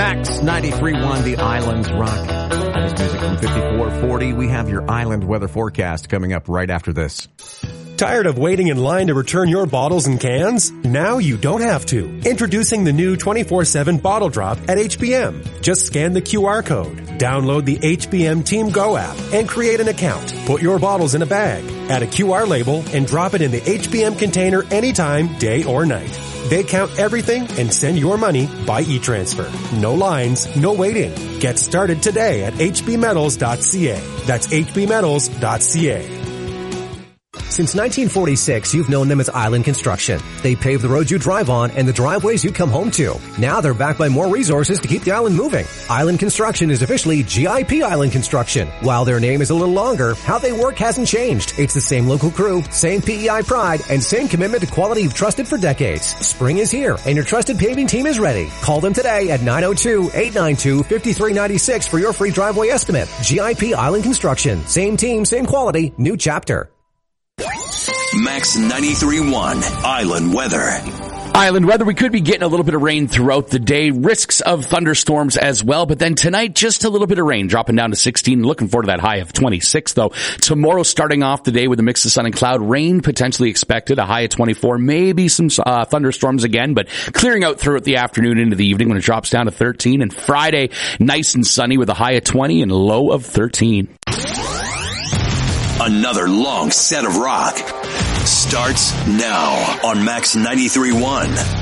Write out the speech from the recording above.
Max 93.1, the Islands Rock. That is music from 5440. We have your island weather forecast coming up right after this. Tired of waiting in line to return your bottles and cans? Now you don't have to. Introducing the new 24/7 Bottle Drop at HBM. Just scan the QR code, download the HBM Team Go app, and create an account. Put your bottles in a bag, add a QR label, and drop it in the HBM container anytime, day or night. They count everything and send your money by e-transfer. No lines, no waiting. Get started today at hbmetals.ca. That's hbmetals.ca. Since 1946, you've known them as Island Construction. They pave the roads you drive on and the driveways you come home to. Now they're backed by more resources to keep the island moving. Island Construction is officially GIP Island Construction. While their name is a little longer, how they work hasn't changed. It's the same local crew, same PEI pride, and same commitment to quality you've trusted for decades. Spring is here, and your trusted paving team is ready. Call them today at 902-892-5396 for your free driveway estimate. GIP Island Construction. Same team, same quality, new chapter. Max 93.1 Island Weather. Island weather, we could be getting a little bit of rain throughout the day. Risks of thunderstorms as well. But then tonight, just a little bit of rain, dropping down to 16. Looking forward to that high of 26, though. Tomorrow, starting off the day with a mix of sun and cloud. Rain potentially expected, a high of 24. Maybe some thunderstorms again, but clearing out throughout the afternoon into the evening when it drops down to 13. And Friday, nice and sunny with a high of 20 and low of 13. Another long set of rock starts now on Max 93.1.